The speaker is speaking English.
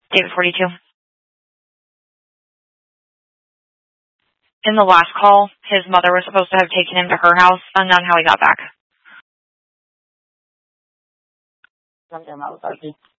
David 42. In the last call, his mother was supposed to have taken him to her house, unknown how he got back.